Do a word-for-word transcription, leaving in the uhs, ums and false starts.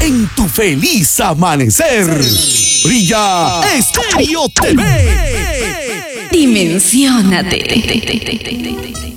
En tu feliz amanecer, brilla Estéreo T V. Dimensiónate.